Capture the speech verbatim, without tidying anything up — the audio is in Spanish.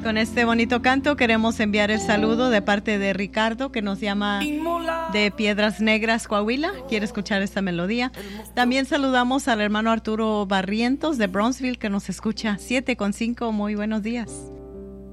Con este bonito canto queremos enviar el saludo de parte de Ricardo, que nos llama de Piedras Negras, Coahuila. Quiere escuchar esta melodía. También saludamos al hermano Arturo Barrientos de Brownsville, que nos escucha siete con cinco. Muy buenos días.